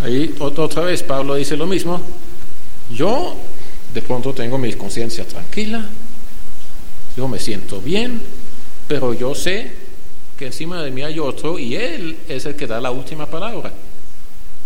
Ahí otra vez Pablo dice lo mismo. Yo de pronto tengo mi conciencia tranquila, yo me siento bien, pero yo sé que encima de mí hay otro y él es el que da la última palabra.